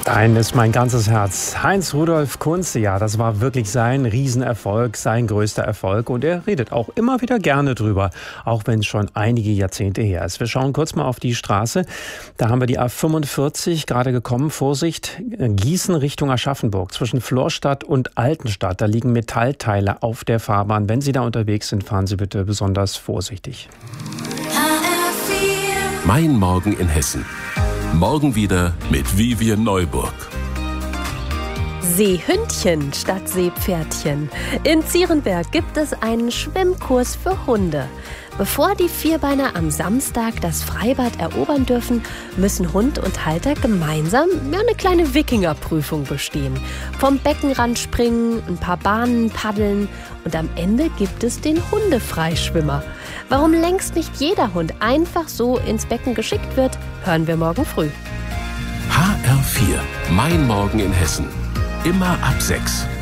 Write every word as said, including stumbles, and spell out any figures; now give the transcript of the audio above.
Dein ist mein ganzes Herz. Heinz-Rudolf Kunze, ja, das war wirklich sein Riesenerfolg, sein größter Erfolg. Und er redet auch immer wieder gerne drüber, auch wenn es schon einige Jahrzehnte her ist. Wir schauen kurz mal auf die Straße. Da haben wir die A fünfundvierzig gerade gekommen. Vorsicht, Gießen Richtung Aschaffenburg. Zwischen Florstadt und Altenstadt, da liegen Metallteile auf der Fahrbahn. Wenn Sie da unterwegs sind, fahren Sie bitte besonders vorsichtig. Mein Morgen in Hessen. Morgen wieder mit Vivian Neuburg. Seehündchen statt Seepferdchen. In Zierenberg gibt es einen Schwimmkurs für Hunde. Bevor die Vierbeiner am Samstag das Freibad erobern dürfen, müssen Hund und Halter gemeinsam eine kleine Wikingerprüfung bestehen. Vom Beckenrand springen, ein paar Bahnen paddeln und am Ende gibt es den Hundefreischwimmer. Warum längst nicht jeder Hund einfach so ins Becken geschickt wird, hören wir morgen früh. H R vier, mein Morgen in Hessen. Immer ab sechs.